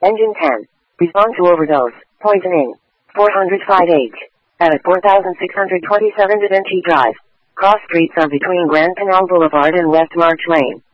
Engine 10. Respond to overdose. Poisoning. 405H. At 4627 Da Vinci Drive. Cross streets are between Grand Canal Boulevard and West March Lane.